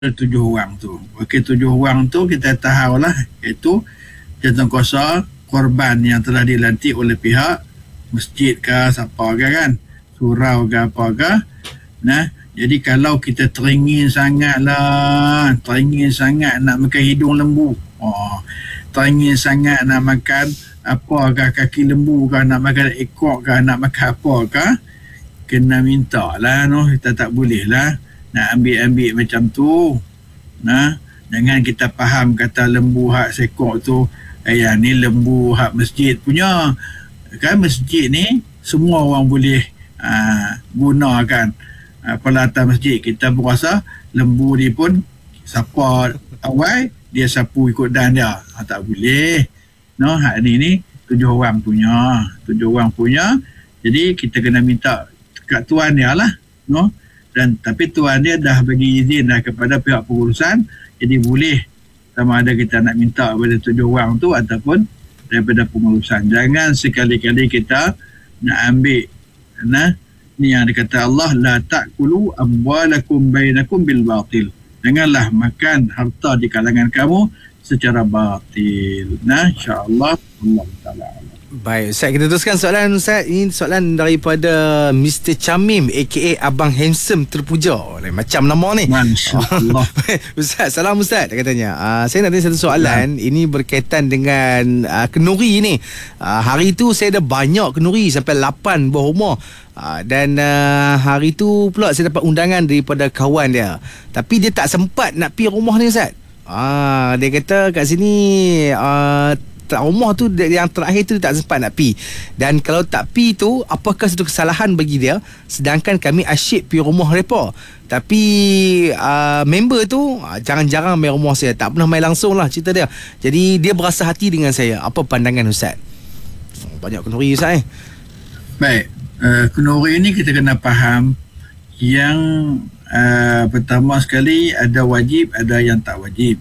tujuh orang tu. Okey, tujuh orang tu kita tahulah, iaitu jawatankuasa korban yang telah dilantik oleh pihak masjid ke siapa ke kan, surau ke apa ke. Nah, jadi kalau kita teringin sangat nak makan hidung lembu, teringin sangat nak makan apa ke, kaki lembu ke, nak makan ekor ke, nak makan apa ke, kena minta lah, kita tak boleh lah nak ambil macam tu. Nah, jangan kita faham kata lembu hak sekok tu, ni lembu hak masjid punya. Kan masjid ni semua orang boleh gunakan peralatan masjid. Kita berasa lembu ni pun siapa awal dia sapu ikut dan dia. Tak boleh. Hak ni tujuh orang punya. Jadi kita kena minta kat tuan dia lah. Dan tapi tuan dia dah bagi izin dah kepada pihak pengurusan, jadi boleh sama ada kita nak minta kepada tujuh orang tu ataupun daripada pengurusan. Jangan sekali-kali kita nak ambil ni yang dikata Allah, la ta'kulu amwalakum bainakum bil batil. Janganlah makan harta di kalangan kamu secara batil. Insya-Allah Allah Taala. Baik, Ustaz, kita teruskan soalan Ustaz. Ini soalan daripada Mr. Chamim aka Abang Handsome Terpuja. Macam nama ni. Masya-Allah. Ustaz, salam Ustaz, dia katanya. Saya nak tanya satu soalan. Ini berkaitan dengan kenuri ni. Hari tu saya ada banyak kenuri sampai 8 buah rumah. Dan hari tu pula saya dapat undangan daripada kawan dia. Tapi dia tak sempat nak pergi rumah ni Ustaz. Dia kata kat sini rumah tu yang terakhir tu dia tak sempat nak pi. Dan kalau tak pi tu, apakah satu kesalahan bagi dia, sedangkan kami asyik pi rumah mereka. Tapi member tu jarang-jarang main rumah saya, tak pernah main langsung lah cerita dia. Jadi dia berasa hati dengan saya. Apa pandangan Ustaz? Banyak kenuri Ustaz. Baik, kenuri ni kita kena faham yang pertama sekali ada wajib, ada yang tak wajib.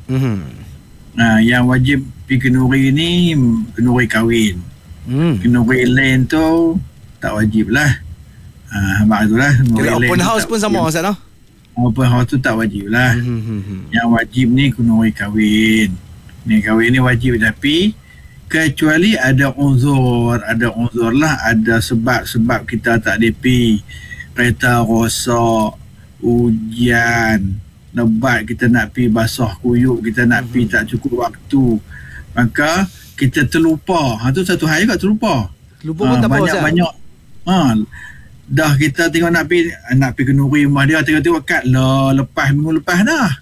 Yang wajib pergi kenuri ni kenuri kahwin. Kenuri lain tu tak wajib lah. Maksudlah kira open house pun sama Ustaz lah. Open house tu tak wajib lah. Yang wajib ni kenuri kahwin. Ni kahwin ni wajib, tapi kecuali ada uzur lah, ada sebab kita tak pergi. Kereta rosak, hujan, lebat, kita nak pergi basah kuyuk, kita nak pergi tak cukup waktu, maka kita terlupa. Tu satu hal juga terlupa pun tak apa. Banyak dah kita tengok nak pergi kenuri rumah dia, tengok kad minggu lepas dah.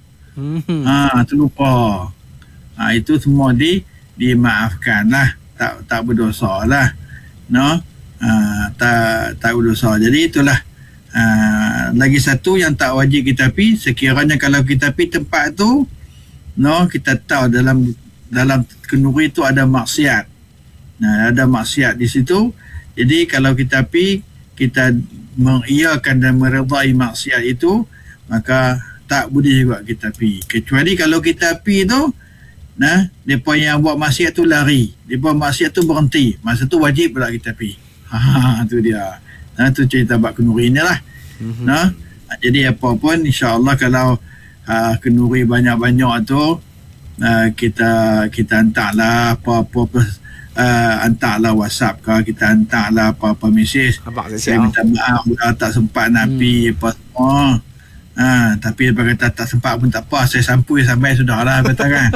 Terlupa. Itu semua dimaafkan lah, tak berdosa lah. Tak berdosa. Jadi itulah. Lagi satu yang tak wajib kita pergi, sekiranya kalau kita pergi tempat tu, kita tahu dalam kenuri tu ada maksiat. Ada maksiat di situ. Jadi kalau kita pergi, kita mengiyakan dan meredai maksiat itu, maka tak boleh juga kita pergi. Kecuali kalau kita pergi tu, mereka yang buat maksiat tu lari, mereka maksiat tu berhenti, masa tu wajib pula kita pergi. Tu dia. Tu cerita bab kenuri ni lah. Jadi apa pun, insya-Allah kalau kenuri banyak-banyak tu, kita hantarlah apa-apa, hantarlah WhatsApp ke, kita hantarlah apa-apa mesej. Saya minta maaf lah tak sempat nak pergi apa semua. Tapi dia kata tak sempat pun tak apa, saya sampui sampai sudahlah, betul kan?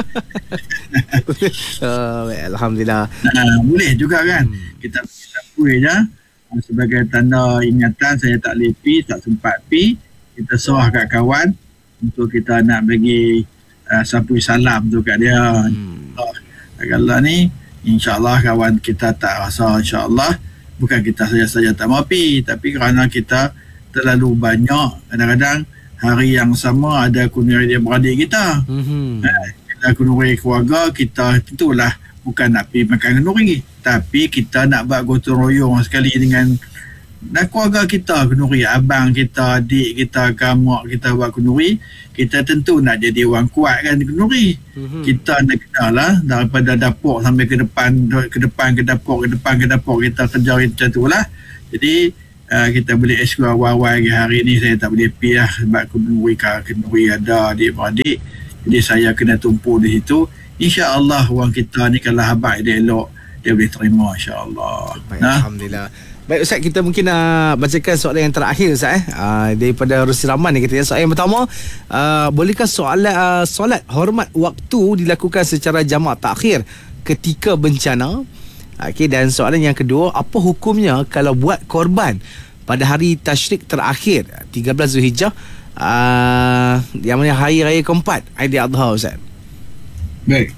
Alhamdulillah. Boleh juga kan? Kita sampui je sebagai tanda ingatan, saya tak boleh pergi, tak sempat pergi. Kita serah kat kawan untuk kita nak bagi sampui salam tu kat dia. Kalau ni insya-Allah kawan kita tak rasa, insya-Allah bukan kita saja tak mau pergi, tapi kerana kita terlalu banyak, kadang-kadang hari yang sama ada kunuri dia beradik kita. Kita kunuri keluarga kita, itulah bukan nak pergi makan kenuri, tapi kita nak buat gotong royong sekali dengan keluarga kita, kenuri abang kita, adik kita, mak kita buat kenuri. Kita tentu nak jadi orang kuat kan di kenuri. Kita nak kenalah daripada dapur sampai ke depan ke dapur, kita kerja macam tu lah. Jadi kita boleh explore awal-awal hari ni saya tak boleh pergi lah sebab kenduri ada adik-beradik, jadi saya kena tumpu di situ. InsyaAllah orang kita ni kalau habaq dia elok, dia boleh terima insyaAllah. Baik, Alhamdulillah. Baik Ustaz, kita mungkin bacakan soalan yang terakhir Ustaz daripada Rusi Rahman ni. Kita soalan yang pertama, bolehkah solat hormat waktu dilakukan secara jamak takhir ketika bencana? Okey, dan soalan yang kedua, apa hukumnya kalau buat korban pada hari tasyrik terakhir 13 Zulhijjah, yang mana hari raya keempat, Aidiladha Ustaz? Baik,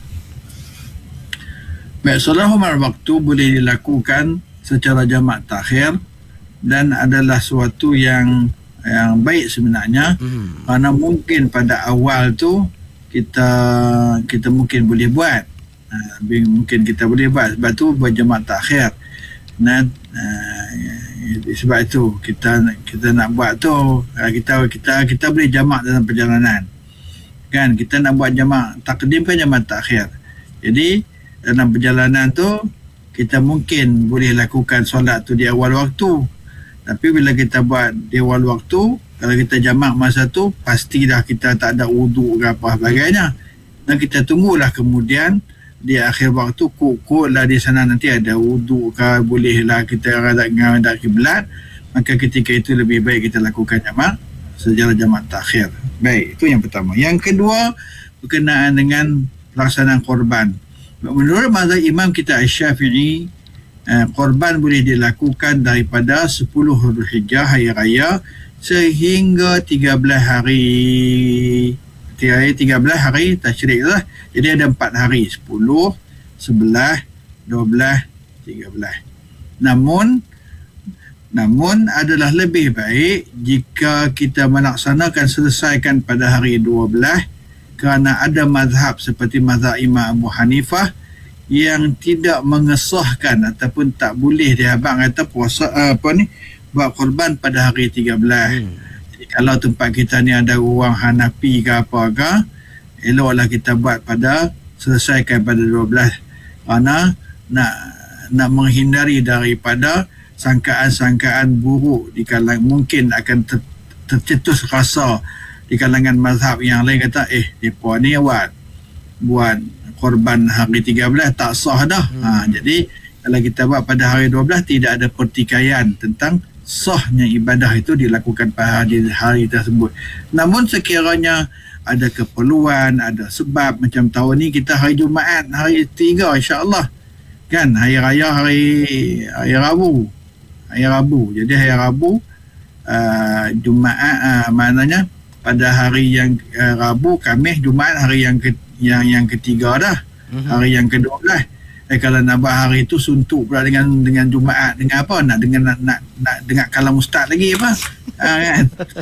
solat hormat waktu boleh dilakukan secara jamak takhir dan adalah suatu yang baik sebenarnya. Kerana mungkin pada awal tu kita mungkin boleh buat, mungkin kita boleh buat, sebab tu buat jamak takhir. Dan sebab itu kita nak buat tu, kita boleh jamak dalam perjalanan kan. Kita nak buat jamak takdim kan jamak takhir. Jadi dalam perjalanan tu kita mungkin boleh lakukan solat tu di awal waktu, tapi bila kita buat di awal waktu, kalau kita jamak masa tu pastilah kita tak ada wuduk ke apa sebagainya, dan kita tunggulah kemudian di akhir waktu kok lah di sana nanti ada wuduk ke, bolehlah kita menghadap kiblat, maka ketika itu lebih baik kita lakukan jamak secara jamak takhir. Baik, itu yang pertama. Yang kedua berkenaan dengan pelaksanaan korban. Menurut mazhab imam kita Syafi'i, korban boleh dilakukan daripada 10 Zulhijjah hari raya sehingga 13 hari tasyrik lah. Jadi ada 4 hari, 10, 11, 12, 13. Namun adalah lebih baik jika kita melaksanakan selesaikan pada hari 12, kerana ada mazhab seperti mazhab Imam Abu Hanifah yang tidak mengesahkan ataupun tak boleh dihabaq kata puasa buat korban pada hari 13. Jadi kalau tempat kita ni ada orang Hanafi ke apa ke, eloklah kita buat selesaikan pada 12, kerana nak menghindari daripada sangkaan-sangkaan buruk di kalangan, mungkin akan tercetus rasa di kalangan mazhab yang lain kata mereka ni buat korban hari 13 tak sah dah. Jadi kalau kita buat pada hari 12 tidak ada pertikaian tentang sahnya ibadah itu dilakukan pada hari tersebut. Namun sekiranya ada keperluan, ada sebab, macam tahun ni kita hari Jumaat, hari 3 insya-Allah kan, hari raya hari Rabu. Jadi hari Rabu, Jumaat, maknanya pada hari yang Rabu, Khamis, Jumaat, hari yang ketiga dah. Hari yang ke-12. Kalau nak buat hari itu suntuk pula dengan Jumaat, dengan apa? Nak dengar kalam ustaz lagi apa? Kan?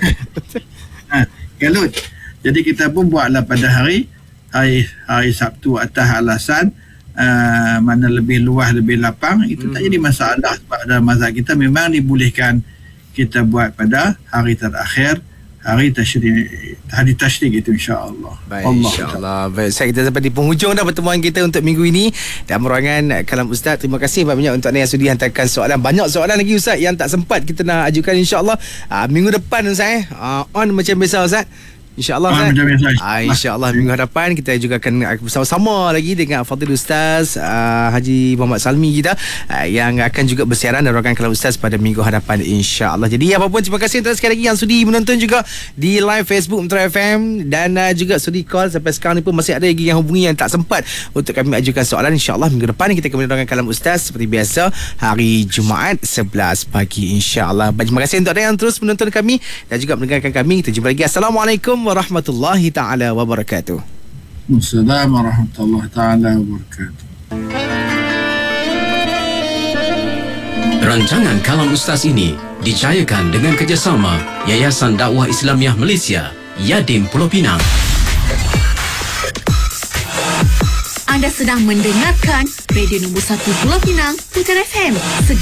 Kalut. Jadi kita pun buatlah pada hari Sabtu atas alasan mana lebih luas, lebih lapang. Itu tak jadi masalah, sebab dalam mazhab kita memang dibolehkan kita buat pada hari terakhir, hari tasyrik itu insya-Allah. Baik, insya-Allah. Baik, saya kita sampai di penghujung dah pertemuan kita untuk minggu ini dan meruangan Kalam Ustaz. Terima kasih banyak untuk anda yang sudi hantarkan soalan. Banyak soalan lagi Ustaz yang tak sempat kita nak ajukan, insya-Allah minggu depan Ustaz on macam biasa Ustaz. InsyaAllah InsyaAllah minggu hadapan kita juga akan bersama-sama lagi dengan Fadil Ustaz Haji Muhammad Salmi kita yang akan juga bersiaran dan rakan Kalam Ustaz pada minggu hadapan, insyaAllah. Jadi apapun, terima kasih untuk sekali lagi yang sudi menonton juga di live Facebook Metro FM dan juga sudi call. Sampai sekarang ni pun masih ada lagi yang hubungi yang tak sempat untuk kami ajukan soalan. InsyaAllah minggu depan kita akan menonton Kalam Ustaz seperti biasa hari Jumaat 11 pagi, insyaAllah. Terima kasih untuk anda yang terus menonton kami dan juga mendengarkan kami. Kita jumpa lagi. Assalamualaikum warahmatullahi taala wabarakatuh. Assalamualaikum warahmatullahi taala wabarakatuh. Rancangan Kalam Ustaz ini dijayakan dengan kerjasama Yayasan Dakwah Islamiah Malaysia, Yadim Pulau Pinang. Anda sedang mendengarkan radio nombor 1 Pulau Pinang, Metro FM.